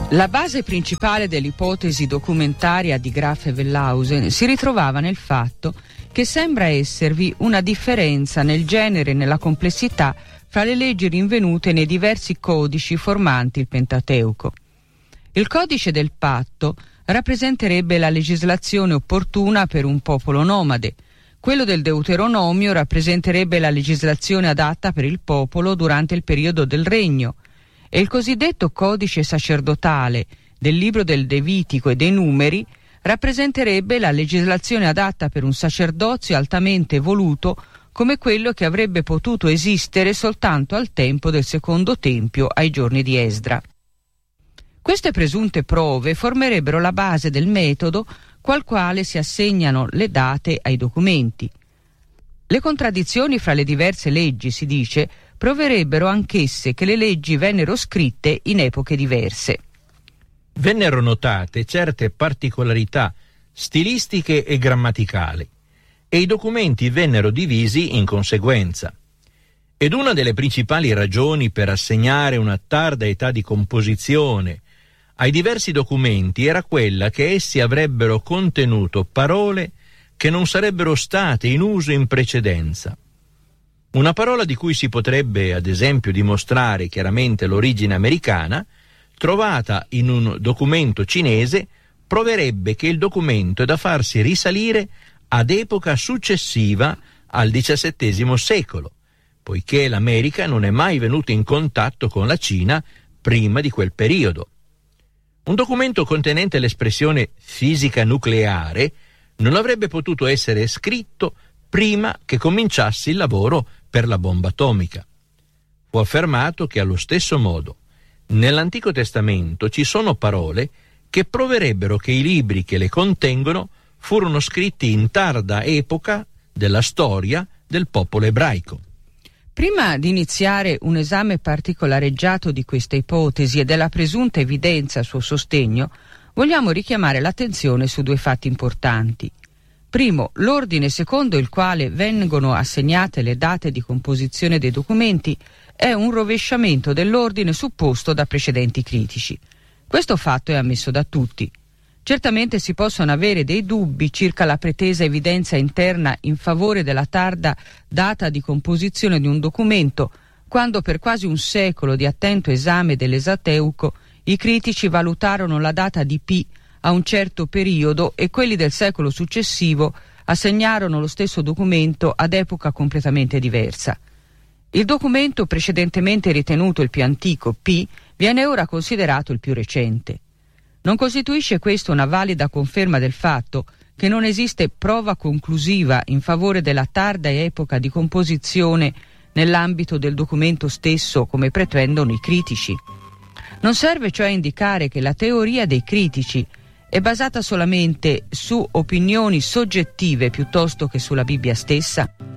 La base principale dell'ipotesi documentaria di Graff e Wellhausen si ritrovava nel fatto che sembra esservi una differenza nel genere e nella complessità fra le leggi rinvenute nei diversi codici formanti il Pentateuco. Il codice del patto rappresenterebbe la legislazione opportuna per un popolo nomade. Quello del Deuteronomio rappresenterebbe la legislazione adatta per il popolo durante il periodo del regno. E il cosiddetto codice sacerdotale del libro del Levitico e dei Numeri rappresenterebbe la legislazione adatta per un sacerdozio altamente evoluto come quello che avrebbe potuto esistere soltanto al tempo del secondo tempio ai giorni di Esdra. Queste presunte prove formerebbero la base del metodo col quale si assegnano le date ai documenti. Le contraddizioni fra le diverse leggi, si dice, proverebbero anch'esse che le leggi vennero scritte in epoche diverse. Vennero notate certe particolarità stilistiche e grammaticali e i documenti vennero divisi in conseguenza. Ed una delle principali ragioni per assegnare una tarda età di composizione ai diversi documenti era quella che essi avrebbero contenuto parole che non sarebbero state in uso in precedenza. Una parola di cui si potrebbe, ad esempio, dimostrare chiaramente l'origine americana, trovata in un documento cinese, proverebbe che il documento è da farsi risalire ad epoca successiva al XVII secolo, poiché l'America non è mai venuta in contatto con la Cina prima di quel periodo. Un documento contenente l'espressione fisica nucleare non avrebbe potuto essere scritto prima che cominciasse il lavoro per la bomba atomica. Fu affermato che allo stesso modo nell'Antico Testamento ci sono parole che proverebbero che i libri che le contengono furono scritti in tarda epoca della storia del popolo ebraico. Prima di iniziare un esame particolareggiato di questa ipotesi e della presunta evidenza a suo sostegno, vogliamo richiamare l'attenzione su due fatti importanti. Primo, l'ordine secondo il quale vengono assegnate le date di composizione dei documenti è un rovesciamento dell'ordine supposto da precedenti critici. Questo fatto è ammesso da tutti. Certamente si possono avere dei dubbi circa la pretesa evidenza interna in favore della tarda data di composizione di un documento, quando per quasi un secolo di attento esame dell'Esateuco i critici valutarono la data di P a un certo periodo e quelli del secolo successivo assegnarono lo stesso documento ad epoca completamente diversa. Il documento precedentemente ritenuto il più antico, P, viene ora considerato il più recente. Non costituisce questo una valida conferma del fatto che non esiste prova conclusiva in favore della tarda epoca di composizione nell'ambito del documento stesso, come pretendono i critici? Non serve cioè indicare che la teoria dei critici è basata solamente su opinioni soggettive piuttosto che sulla Bibbia stessa?